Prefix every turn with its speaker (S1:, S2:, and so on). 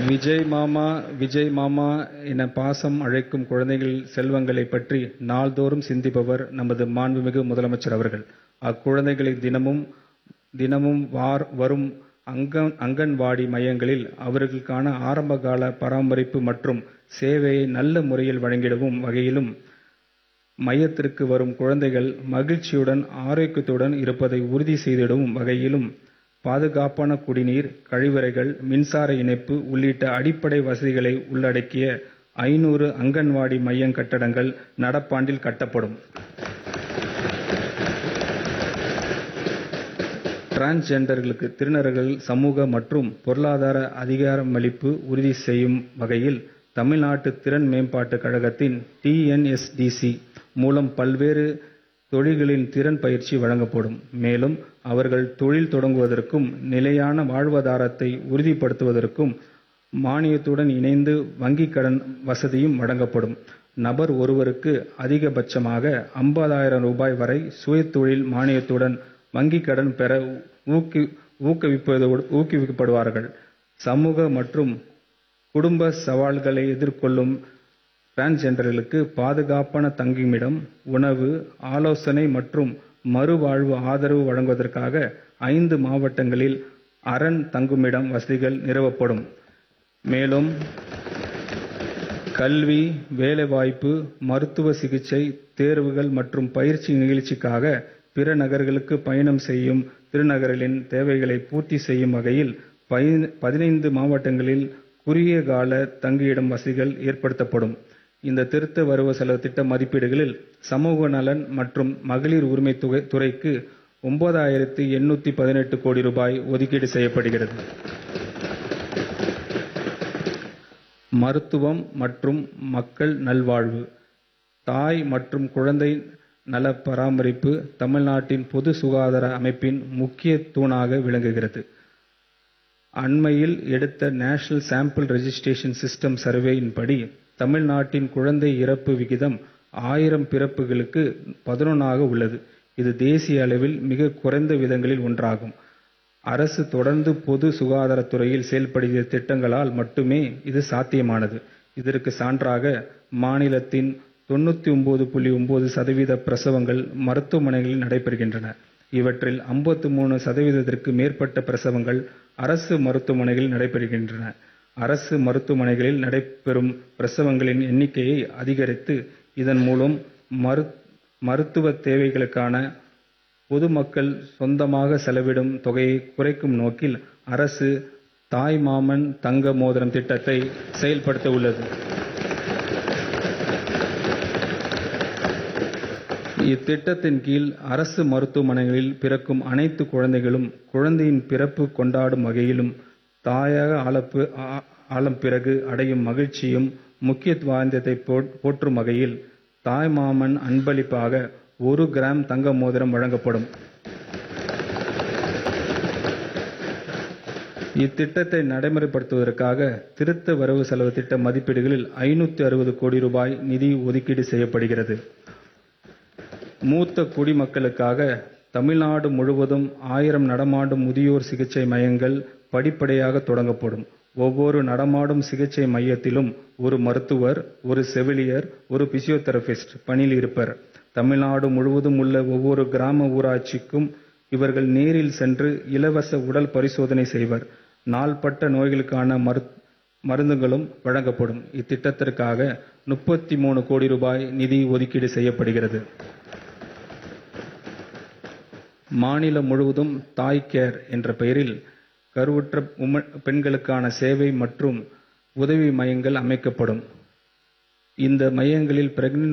S1: விஜய் மாமா என பாசம் அழைக்கும் குழந்தைகள் செல்வங்களை பற்றி நாள்தோறும் சிந்திப்பவர் நமது மாண்புமிகு முதலமைச்சர் அவர்கள். அக்குழந்தைகளை தினமும் வரும் அங்கன்வாடி மையங்களில் அவர்களுக்கான ஆரம்பகால பராமரிப்பு மற்றும் சேவையை நல்ல முறையில் வழங்கிடவும் வகையிலும், மையத்திற்கு வரும் குழந்தைகள் மகிழ்ச்சியுடன் ஆரோக்கியத்துடன் இருப்பதை உறுதி செய்திடவும் வகையிலும், பாதுகாப்பான குடிநீர், கழிவறைகள், மின்சார இணைப்பு உள்ளிட்ட அடிப்படை வசதிகளை உள்ளடக்கிய 500 அங்கன்வாடி மைய கட்டடங்கள் நடப்பாண்டில் கட்டப்படும். டிரான்ஸ்ஜெண்டர்களுக்கு திருநர்கள் சமூக மற்றும் பொருளாதார அதிகாரமளிப்பு உறுதி செய்யும் வகையில் தமிழ்நாட்டு திறன் மேம்பாட்டுக் கழகத்தின் TNSDC மூலம் பல்வேறு தொழில்களின் திறன் பயிற்சி வழங்கப்படும். மேலும் அவர்கள் தொழில் தொடங்குவதற்கும் நிலையான வாழ்வாதாரத்தை உறுதிப்படுத்துவதற்கும் மானியத்துடன் இணைந்து வங்கிக் கடன் வசதியும் வழங்கப்படும். நபர் ஒருவருக்கு அதிகபட்சமாக ரூ. 50,000 வரை சுயதொழில் மானியத்துடன் வங்கிக் கடன் பெற ஊக்குவிக்கப்படுவார்கள். சமூக மற்றும் குடும்ப சவால்களை எதிர்கொள்ளும் டிரான்ஸ்ஜெண்டர்களுக்கு பாதுகாப்பான தங்குமிடம், உணவு, ஆலோசனை மற்றும் மறுவாழ்வு ஆதரவு வழங்குவதற்காக 5 மாவட்டங்களில் அரண் தங்குமிடம் வசதிகள் நிறுவப்படும். மேலும் கல்வி, வேலைவாய்ப்பு, மருத்துவ சிகிச்சை, தேர்வுகள் மற்றும் பயிற்சி நிகழ்ச்சிக்காக பிற நகர்களுக்கு பயணம் செய்யும் திருநங்கைகளின் தேவைகளை பூர்த்தி செய்யும் வகையில் 15 மாவட்டங்களில் குறுகிய கால தங்குமிடம் வசதிகள் ஏற்படுத்தப்படும். இந்த திருத்த வரவு செலவு திட்ட மதிப்பீடுகளில் சமூக நலன் மற்றும் மகளிர் உரிமை துறைக்கு 9,818 கோடி ரூபாய் ஒதுக்கீடு செய்யப்படுகிறது. மருத்துவம் மற்றும் மக்கள் நல்வாழ்வு, தாய் மற்றும் குழந்தை நல பராமரிப்பு தமிழ்நாட்டின் பொது சுகாதார அமைப்பின் முக்கிய தூணாக விளங்குகிறது. அண்மையில் எடுத்த நேஷனல் சாம்பிள் ரெஜிஸ்ட்ரேஷன் சிஸ்டம் சர்வேயின்படி தமிழ்நாட்டின் குழந்தை இறப்பு விகிதம் 1000 பிறப்புகளுக்கு 11 உள்ளது. இது தேசிய அளவில் மிக குறைந்த விதங்களில் ஒன்றாகும். அரசு தொடர்ந்து பொது சுகாதாரத்துறையில் செயல்படுத்திய திட்டங்களால் மட்டுமே இது சாத்தியமானது. இதற்கு சான்றாக மாநிலத்தின் 99.9% பிரசவங்கள் மருத்துவமனைகளில் நடைபெறுகின்றன. இவற்றில் 53% மேற்பட்ட பிரசவங்கள் அரசு மருத்துவமனைகளில் நடைபெறுகின்றன. அரசு மருத்துவமனைகளில் நடைபெறும் பிரசவங்களின் எண்ணிக்கையை அதிகரித்து இதன் மூலம் மருத்துவ தேவைகளுக்கான பொதுமக்கள் சொந்தமாக செலவிடும் தொகையை குறைக்கும் நோக்கில் அரசு தாய்மாமன் தங்க மோதிரம் திட்டத்தை செயல்படுத்த உள்ளது. இத்திட்டத்தின் கீழ் அரசு மருத்துவமனைகளில் பிறக்கும் அனைத்து குழந்தைகளும் குழந்தையின் பிறப்பு கொண்டாடும் வகையிலும், தாயாக ஆலம் பிறகு அடையும் மகிழ்ச்சியும் முக்கியத்துவம் வாய்ந்ததை போற்றும் வகையில் தாய்மாமன் அன்பளிப்பாக 1 கிராம் தங்க மோதிரம் வழங்கப்படும். இத்திட்டத்தை நடைமுறைப்படுத்துவதற்காக திருத்த வரவு செலவு திட்ட மதிப்பீடுகளில் 560 கோடி ரூபாய் நிதி ஒதுக்கீடு செய்யப்படுகிறது. மூத்த குடிமக்களுக்காக தமிழ்நாடு முழுவதும் 1000 நடமாடும் முதியோர் சிகிச்சை மையங்கள் படிப்படியாக தொடங்கப்படும். ஒவ்வொரு நடமாடும் சிகிச்சை மையத்திலும் ஒரு மருத்துவர், ஒரு செவிலியர், ஒரு பிசியோதெரபிஸ்ட் பணியில் இருப்பர். தமிழ்நாடு முழுவதும் உள்ள ஒவ்வொரு கிராம ஊராட்சிக்கும் இவர்கள் நேரில் சென்று இலவச உடல் பரிசோதனை செய்வர். நாள்பட்ட நோய்களுக்கான மருந்துகளும் வழங்கப்படும். இத்திட்டத்திற்காக 33 கோடி ரூபாய் நிதி ஒதுக்கீடு செய்யப்படுகிறது. மாநிலம் முழுவதும் தாய் கேர் என்ற பெயரில் கருவுற்ற பெண்களுக்கான சேவை மற்றும் உதவி மையங்கள் அமைக்கப்படும். இந்த மையங்களில் பிரெக்னன்ட்